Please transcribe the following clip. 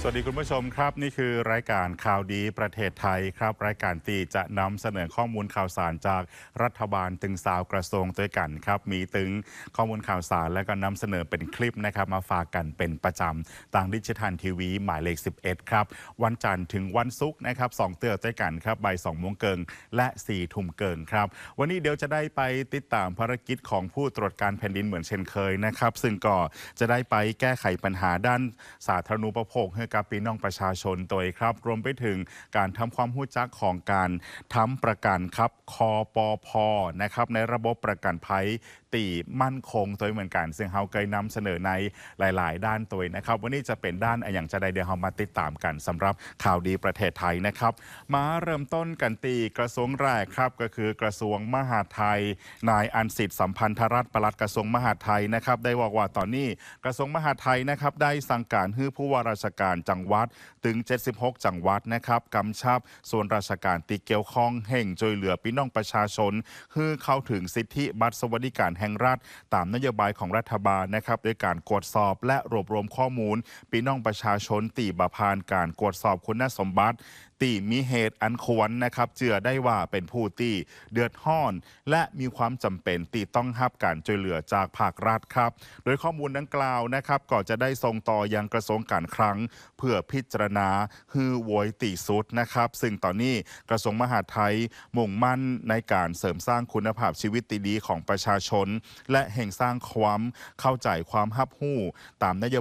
สวัสดีคุณผู้ชมครับนี่คือรายการข่าวดีประเทศไทยครับรายการตีจะนำเสนอข้อมูลข่าวสารจากรัฐบาลตึงสาวกระทรวงด้วยกันครับมีตึงข้อมูลข่าวสารและก็นำเสนอเป็นคลิปนะครับมาฝากกันเป็นประจำทางดิจิทัลทีวีหมายเลข11ครับวันจันทร์ถึงวันศุกร์นะครับ2เตือนด้วยกันครับบ่าย2โมงเกิงและ4ทุ่มเกิงครับวันนี้เดี๋ยวจะได้ไปติดตามภารกิจของผู้ตรวจการแผ่นดินเหมือนเช่นเคยนะครับซึ่งก็จะได้ไปแก้ไขปัญหาด้านสาธารณูปโภคให้กับพี่น้องประชาชนโดยครับรวมไปถึงการทำความรู้จักของการทำประกันครับคปพนะครับในระบบประกันภัยตีมั่นคงตัวเหมือนกันซึ่งเราเคยนำเสนอในหลายๆ ด้านตัวนะครับวันนี้จะเป็นด้านอย่างจะได้เดี๋ยวเรามาติดตามกันสำหรับข่าวดีประเทศไทยนะครับมาเริ่มต้นกันตีกระทรวงแรกครับก็คือกระทรวงมหาดไทยนายอันสิทธิ์สัมพันธรัฐปลัดกระทรวงมหาดไทยนะครับได้บอกว่าตอนนี้กระทรวงมหาดไทยนะครับได้สั่งการให้ผู้ว่าราชการจังหวัดถึง76จังหวัดนะครับกำชับส่วนราชการที่เกี่ยวข้องแห่งช่วยเหลือพี่น้องประชาชนให้เข้าถึงสิทธิบัตรสวัสดิการแห่งรัฐตามนโยบายของรัฐบาลนะครับด้วยการตรวจสอบและรวบรวมข้อมูลพี่น้องประชาชนตีบผ่านการตรวจสอบคุณสมบัติตีมีเหตุอันควรนะครับเจือได้ว่าเป็นผู้ตีเดือดร้อนและมีความจำเป็นตีต้องรับการช่วยเหลือจากภาครัฐครับโดยข้อมูลดังกล่าวนะครับก็จะได้ส่งต่อยังกระทรวงการคลังเพื่อพิจารณาฮือโวยตีสุดนะครับซึ่งตอนนี้กระทรวงมหาดไทยมุ่งมั่นในการเสริมสร้างคุณภาพชีวิตดีๆของประชาชนและแห่งสร้างความเข้าใจความฮับหู้ตามนโย